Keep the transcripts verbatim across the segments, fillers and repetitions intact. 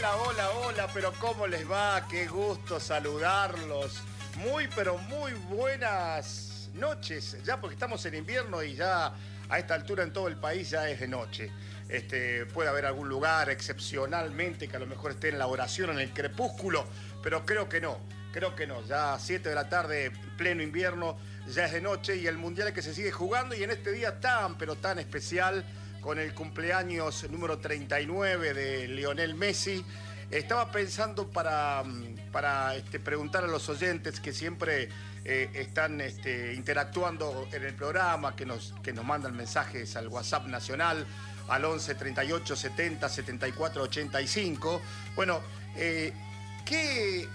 Hola, hola, hola, pero ¿cómo les va? Qué gusto saludarlos. Muy, pero muy buenas noches, ya porque estamos en invierno y ya a esta altura en todo el país ya es de noche. Este, puede haber algún lugar excepcionalmente que a lo mejor esté en la oración, en el crepúsculo, pero creo que no, creo que no. Ya a siete de la tarde, pleno invierno, ya es de noche y el mundial es que se sigue jugando y en este día tan, pero tan especial, con el cumpleaños número treinta y nueve de Lionel Messi. Estaba pensando para, para este, preguntar a los oyentes que siempre eh, están este, interactuando en el programa, que nos, que nos mandan mensajes al WhatsApp nacional, al once treinta y ocho setenta setenta y cuatro ochenta y cinco. Bueno, eh, ¿qué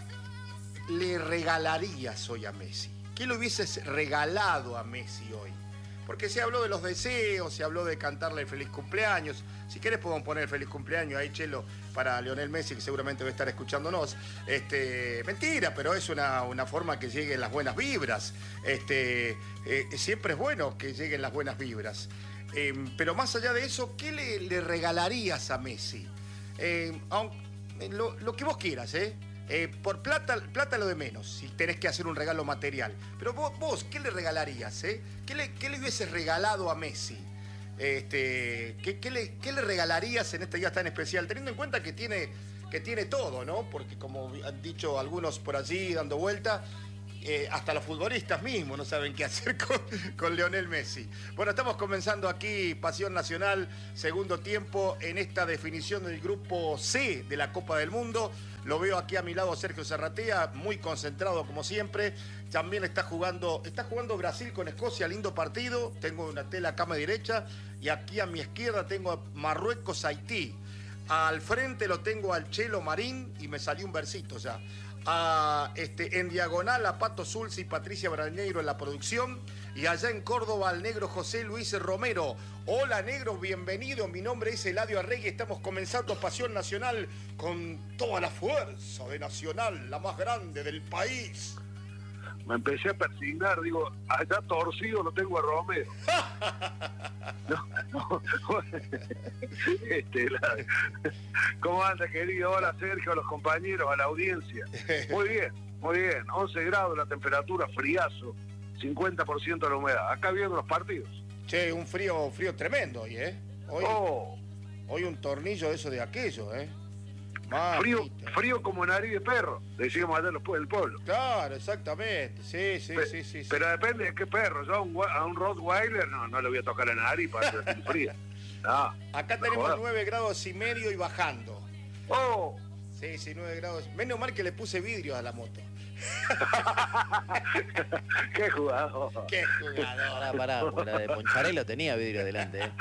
le regalarías hoy a Messi? ¿Qué le hubieses regalado a Messi hoy? Porque se habló de los deseos, se habló de cantarle el feliz cumpleaños. Si querés podemos poner el feliz cumpleaños ahí, Chelo, para Lionel Messi, que seguramente va a estar escuchándonos. Este, mentira, pero es una, una forma que lleguen las buenas vibras. Este, eh, siempre es bueno que lleguen las buenas vibras. Eh, pero más allá de eso, ¿qué le, le regalarías a Messi? Eh, aunque, lo, lo que vos quieras, ¿eh? Eh, por plata, plata lo de menos, si tenés que hacer un regalo material. Pero vos, vos ¿qué le regalarías? Eh? ¿Qué, le, ¿Qué le hubieses regalado a Messi? Este, ¿qué, qué, le, ¿Qué le regalarías en este día tan especial? Teniendo en cuenta que tiene, que tiene todo, ¿no? Porque como han dicho algunos por allí dando vuelta, eh, hasta los futbolistas mismos no saben qué hacer con, con Lionel Messi. Bueno, estamos comenzando aquí Pasión Nacional, segundo tiempo, en esta definición del grupo C de la Copa del Mundo. Lo veo aquí a mi lado Sergio Zarratea, muy concentrado como siempre. También está jugando, está jugando Brasil con Escocia, lindo partido. Tengo una tela acá a mi derecha y aquí a mi izquierda tengo a Marruecos-Haití. Al frente lo tengo al Chelo Marín y me salió un versito ya. A, este, en diagonal a Pato Zulsi y Patricia Brañeiro en la producción. Y allá en Córdoba al negro José Luis Romero. Hola negro, bienvenido. Mi nombre es Eladio Arregui. Estamos comenzando Pasión Nacional con toda la fuerza de Nacional, la más grande del país. Me empecé a persignar, digo, allá torcido lo tengo a Romero. no, no, este, la... ¿Cómo anda, querido? Hola, Sergio, a los compañeros, a la audiencia. Muy bien, muy bien. once grados la temperatura, friazo, cincuenta por ciento de la humedad. Acá viendo los partidos. Che, un frío, frío tremendo hoy, ¿eh? Hoy, oh. hoy un tornillo de eso de aquello, ¿eh? Frío, frío como nariz de perro, decíamos allá los del pueblo. Claro, exactamente, sí, sí, Pe sí, sí. Pero sí. depende de qué perro. Yo a un, a un Rottweiler no, no le voy a tocar la nariz para sentir fría. No, acá tenemos joder. nueve grados y medio y bajando. ¡Oh! Sí, sí, nueve grados. Menos mal que le puse vidrio a la moto. ¡Qué jugador! ¡Qué jugador! Pará, pará, la de Poncharelo tenía vidrio adelante, ¿eh?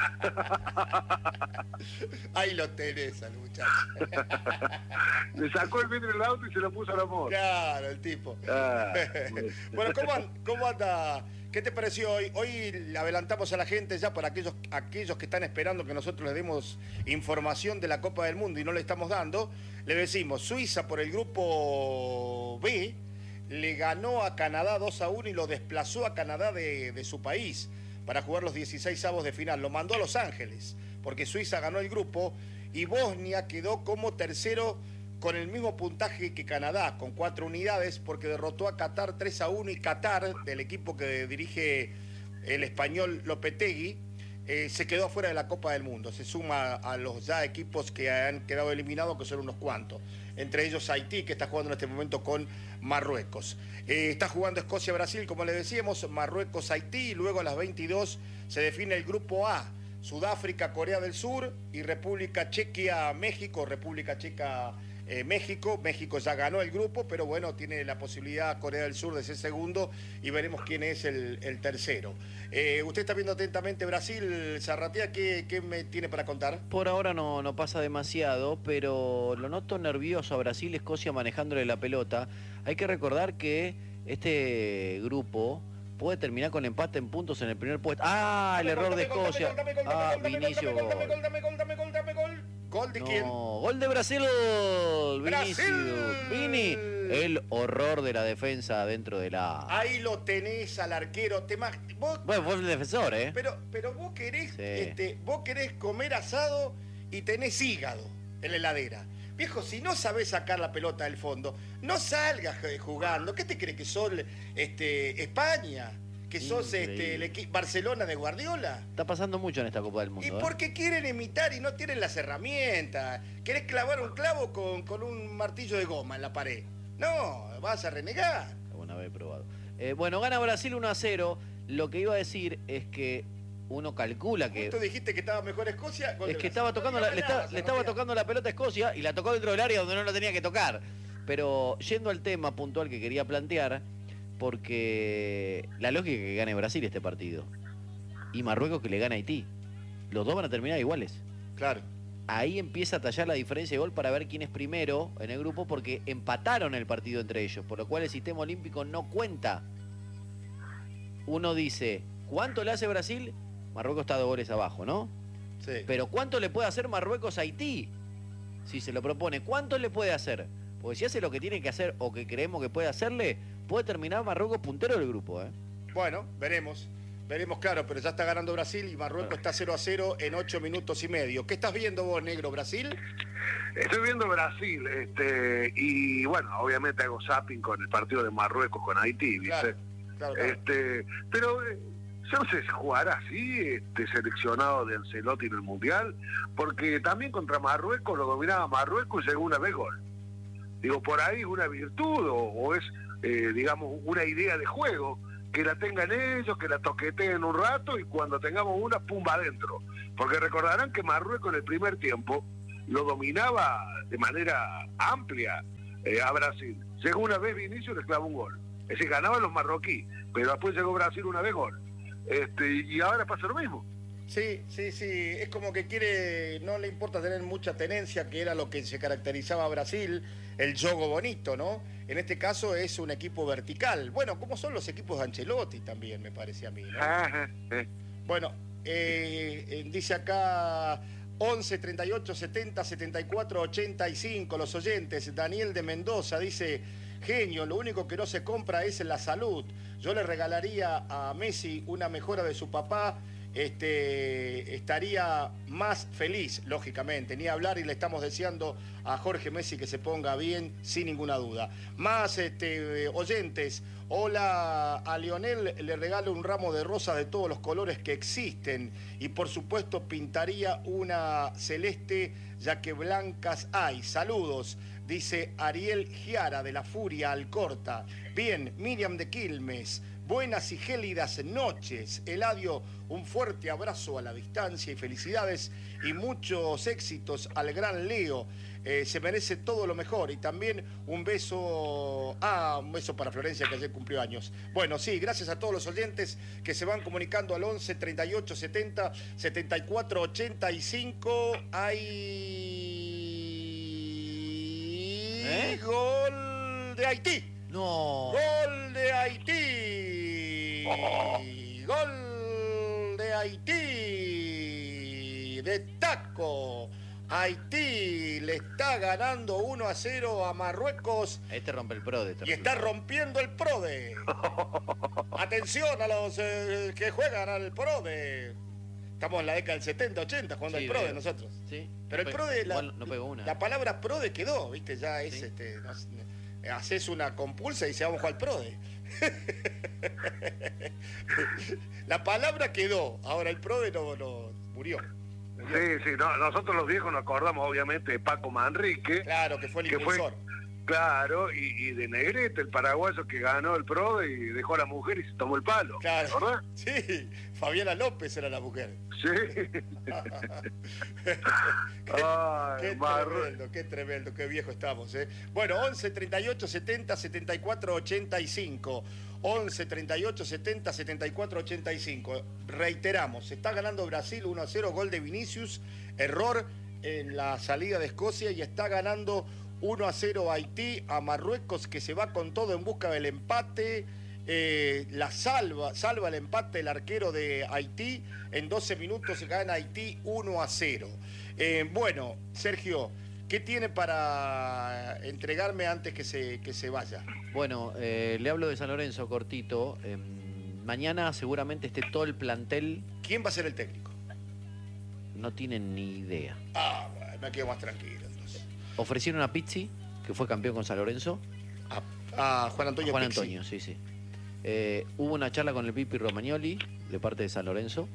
Ahí lo tenés al muchacho. Le sacó el vidrio del auto y se lo puso a la moto. Claro, el tipo. Ah, bueno, ¿cómo, and, ¿cómo anda? ¿Qué te pareció hoy? Hoy le adelantamos a la gente ya para aquellos, aquellos que están esperando que nosotros les demos información de la Copa del Mundo y no le estamos dando. Le decimos, Suiza por el grupo B le ganó a Canadá dos a uno y lo desplazó a Canadá de, de su país para jugar los dieciséis avos de final. Lo mandó a Los Ángeles porque Suiza ganó el grupo y Bosnia quedó como tercero con el mismo puntaje que Canadá, con cuatro unidades, porque derrotó a Qatar tres a uno y Qatar, del equipo que dirige el español Lopetegui, eh, se quedó fuera de la Copa del Mundo. Se suma a los ya equipos que han quedado eliminados, que son unos cuantos. Entre ellos Haití, que está jugando en este momento con Marruecos. Eh, está jugando Escocia-Brasil, como le decíamos, Marruecos-Haití, y luego a las veintidós se define el grupo A. Sudáfrica, Corea del Sur y República Chequia, México, República Checa, eh, México. México ya ganó el grupo, pero bueno, tiene la posibilidad Corea del Sur de ser segundo y veremos quién es el, el tercero. Eh, usted está viendo atentamente Brasil, Zarratea, ¿qué, qué me tiene para contar? Por ahora no, no pasa demasiado, pero lo noto nervioso a Brasil, Escocia manejándole la pelota. Hay que recordar que este grupo puede terminar con empate en puntos en el primer puesto. ¡Ah! El error de Escocia. Ah, Vinicio. Dame gol, dame gol, dame gol, dame gol. ¿Gol de quién? No, gol de Brasil. Vinicio. Vini. El horror de la defensa dentro de la... Ahí lo tenés al arquero. Te mag... vos... Bueno, vos el defensor, ¿eh? Pero, pero vos querés, sí. este, vos querés comer asado y tenés hígado en la heladera. Viejo, si no sabés sacar la pelota del fondo, no salgas jugando. ¿Qué te crees que sos este, España? ¿Que sos este, el equi- Barcelona de Guardiola? Está pasando mucho en esta Copa del Mundo. ¿Y ¿eh? por qué quieren imitar y no tienen las herramientas? ¿Querés clavar un clavo con, con un martillo de goma en la pared? No, vas a renegar. Alguna vez he probado. Eh, bueno, gana Brasil uno a cero. Lo que iba a decir es que uno calcula que... Tú dijiste que estaba mejor Escocia. Gol de Es que Brasil. estaba tocando No la, digas le, nada, está- se le estaba rovía. tocando la pelota a Escocia y la tocó dentro del área donde no la tenía que tocar. Pero yendo al tema puntual que quería plantear, porque la lógica es que gane Brasil este partido y Marruecos que le gane a Haití. Los dos van a terminar iguales. Claro. Ahí empieza a tallar la diferencia de gol para ver quién es primero en el grupo, porque empataron el partido entre ellos, por lo cual el sistema olímpico no cuenta. Uno dice, ¿cuánto le hace Brasil? Marruecos está dos goles abajo, ¿no? Sí. Pero ¿cuánto le puede hacer Marruecos a Haití? Si se lo propone, ¿cuánto le puede hacer? Porque si hace lo que tiene que hacer o que creemos que puede hacerle, puede terminar Marruecos puntero del grupo, ¿eh? Bueno, veremos. Veremos, claro, pero ya está ganando Brasil y Marruecos está cero a cero en ocho minutos y medio. ¿Qué estás viendo vos, negro? ¿Brasil? Estoy viendo Brasil, este, y bueno, obviamente hago zapping con el partido de Marruecos con Haití, ¿viste? Claro, claro, claro. Este, pero eh, yo no sé si jugará así, este seleccionado de Ancelotti en el Mundial, porque también contra Marruecos lo dominaba Marruecos y llegó una vez gol. Digo, por ahí es una virtud o, o es, eh, digamos, una idea de juego, que la tengan ellos, que la toqueteen un rato y cuando tengamos una, pumba adentro. Porque recordarán que Marruecos en el primer tiempo lo dominaba de manera amplia eh, a Brasil. Llegó una vez Vinicius y le clavó un gol. Es decir, ganaban los marroquíes, pero después llegó Brasil una vez gol. Este, y ahora pasa lo mismo. Sí, sí, sí. Es como que quiere, no le importa tener mucha tenencia, que era lo que se caracterizaba a Brasil, el juego bonito, ¿no? En este caso es un equipo vertical. Bueno, como son los equipos de Ancelotti también, me parece a mí, ¿no? Ajá, eh. Bueno, eh, eh, dice acá once, treinta y ocho, setenta, setenta y cuatro, ochenta y cinco, los oyentes. Daniel de Mendoza dice, genio, lo único que no se compra es la salud. Yo le regalaría a Messi una mejora de su papá, este, estaría más feliz, lógicamente. Ni hablar, y le estamos deseando a Jorge Messi que se ponga bien, sin ninguna duda. Más este, oyentes. Hola, a Lionel le regalo un ramo de rosas de todos los colores que existen y por supuesto pintaría una celeste ya que blancas hay. Saludos, dice Ariel Giara de la Furia Alcorta. Bien, Miriam de Quilmes. Buenas y gélidas noches. Eladio, un fuerte abrazo a la distancia y felicidades y muchos éxitos al gran Leo. Eh, se merece todo lo mejor. Y también un beso, ah, un beso para Florencia que ayer cumplió años. Bueno, sí, gracias a todos los oyentes que se van comunicando al once, treinta y ocho, setenta, setenta y cuatro, ochenta y cinco. Hay ¿Eh? gol de Haití. No. Gol de Haití. Gol de Haití. De taco. Haití le está ganando uno a cero a Marruecos. Este rompe el pro de este Y está resultado. rompiendo el PRODE. Atención a los eh, que juegan al PRODE. Estamos en la década del setenta, ochenta jugando Sí, al PRODE veo. nosotros. Sí. Pero No el pe- PRODE, la, igual no pegó una. la palabra PRODE quedó, ¿viste? Ya es, Sí. este, no sé, haces una compulsa y dice, vamos a jugar al PRODE. La palabra quedó, ahora el PRODE no, no murió. murió. Sí, sí, no, nosotros los viejos nos acordamos obviamente de Paco Manrique, Claro, que fue el que fue, impulsor. claro, y, y de Negrete, el paraguayo que ganó el PRO y dejó a la mujer y se tomó el palo, Claro. ¿verdad? Sí, Fabiana López era la mujer. Sí. Ay, Qué Marru- tremendo, qué tremendo, qué viejo estamos, ¿eh? Bueno, once, treinta y ocho, setenta, setenta y cuatro, ochenta y cinco. once, treinta y ocho, setenta, setenta y cuatro, ochenta y cinco. Reiteramos, está ganando Brasil uno a cero, gol de Vinicius, error en la salida de Escocia, y está ganando uno a cero Haití a Marruecos, que se va con todo en busca del empate. Eh, la salva, salva el empate el arquero de Haití. En doce minutos gana Haití uno a cero. Eh, bueno, Sergio, ¿qué tiene para entregarme antes que se, que se vaya? Bueno, eh, le hablo de San Lorenzo cortito. Eh, mañana seguramente esté todo el plantel. ¿Quién va a ser el técnico? No tienen ni idea. Ah, bueno, me quedo más tranquilo entonces. Ofrecieron a Pizzi, que fue campeón con San Lorenzo. A, a Juan Antonio A Juan Pizzi. Antonio, sí, sí. Eh, hubo una charla con el Pipi Romagnoli, de parte de San Lorenzo.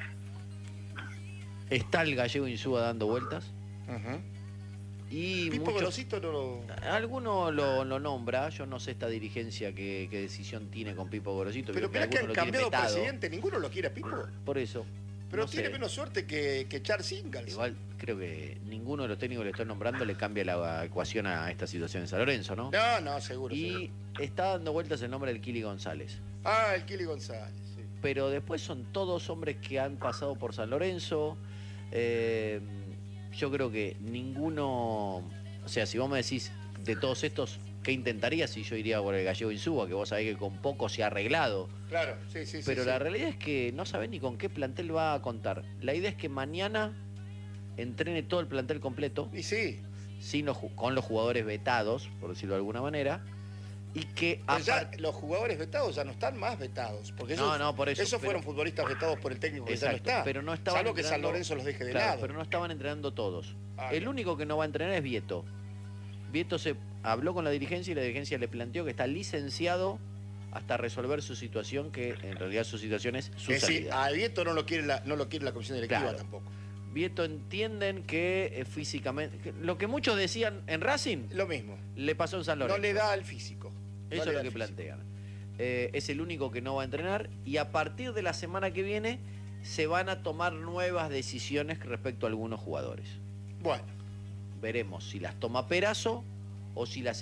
Está el gallego Insúa dando vueltas. Ujú. Y Pipo muchos- Gorosito no lo... Alguno lo, lo nombra, yo no sé esta dirigencia qué, qué decisión tiene con Pipo Gorosito. Pero creo mirá que han alguno lo tiene cambiado vetado. presidente, ninguno lo quiere a Pipo. Por eso. Pero no tiene sé. menos suerte que, que Charles Ingalls. Igual creo que ninguno de los técnicos que le estoy nombrando le cambia la ecuación a esta situación en San Lorenzo, ¿no? No, no, seguro, y seguro. está dando vueltas el nombre del Kili González. Ah, el Kili González, sí. Pero después son todos hombres que han pasado por San Lorenzo. Eh, yo creo que ninguno... O sea, si vos me decís de todos estos, ¿qué intentarías? Si yo iría por el gallego Insúa, que vos sabés que con poco se ha arreglado. Claro, sí, sí, sí. Pero sí. la realidad es que no sabés ni con qué plantel va a contar. La idea es que mañana entrene todo el plantel completo, Y sí, sin los ju- con los jugadores vetados, por decirlo de alguna manera, y que pero a ya par- los jugadores vetados ya no están más vetados. Porque No, esos, no, por eso, esos pero- fueron futbolistas vetados por el técnico que Exacto, ya no está. pero no estaban Salvo que San entrenando- Lorenzo los deje de Claro, lado. pero no estaban entrenando todos. Ah, el bien. único que no va a entrenar es Vieto. Vieto se habló con la dirigencia y la dirigencia le planteó que está licenciado hasta resolver su situación, que en realidad su situación es su Es decir, salida. a Vieto no lo quiere la, no lo quiere la comisión directiva Claro. tampoco. Vieto entienden que eh, físicamente... que lo que muchos decían en Racing, Lo mismo. le pasó en San Lorenzo. No le da al físico. No Eso le es da lo que al físico. plantean. Eh, es el único que no va a entrenar y a partir de la semana que viene se van a tomar nuevas decisiones respecto a algunos jugadores. Bueno, Veremos si las toma Perazo o si las